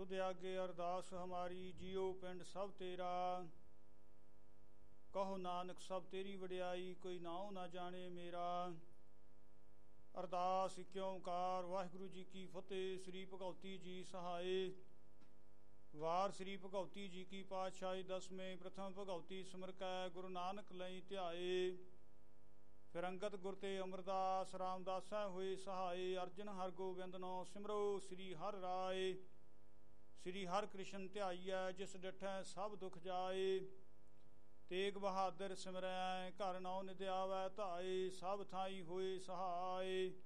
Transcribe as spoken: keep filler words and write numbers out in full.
ਤੁਧ ਆਗੇ ਅਰਦਾਸ ਹਮਾਰੀ, ਜੀਓ ਪਿੰਡ ਸਭ ਤੇਰਾ। ਕਹੋ ਨਾਨਕ ਸਭ ਤੇਰੀ ਵਡਿਆਈ, ਕੋਈ ਨਾਉ ਨਾ ਜਾਣੇ ਮੇਰਾ। ਅਰਦਾਸ ਇਕ ਓਂਕਾਰ ਵਾਹਿਗੁਰੂ ਜੀ ਕੀ ਫਤਿਹ। ਸ੍ਰੀ ਭਗਉਤੀ ਜੀ ਸਹਾਏ। ਵਾਰ ਸ੍ਰੀ ਭਗਉਤੀ ਜੀ ਕੀ ਪਾਤਸ਼ਾਹੀ ਦਸਵੇਂ ਪ੍ਰਥਮ ਭਗਉਤੀ ਸਿਮਰ ਕੈ, ਗੁਰੂ ਨਾਨਕ ਲਈ ਧਿਆਏ। ਫਿਰ ਅੰਗਦ ਗੁਰ ਤੇ ਅਮਰਦਾਸ, ਰਾਮਦਾਸਾ ਹੋਏ ਸਹਾਏ। ਅਰਜਨ ਹਰਗੋਬਿੰਦ ਨੋ ਸਿਮਰੋ, ਸ੍ਰੀ ਹਰਿ ਰਾਏ। ਸ੍ਰੀ ਹਰਿ ਕ੍ਰਿਸ਼ਨ ਧਿਆਈਐ, ਜਿਸ ਡਿਠੈ ਸਭ ਦੁਖ ਜਾਏ। ਤੇਗ ਬਹਾਦਰ ਸਿਮਰੈ, ਘਰ ਨੌ ਨਿਤ ਆਵੈ ਧਾਏ। ਸਭ ਥਾਈ ਹੋਏ ਸਹਾਏ।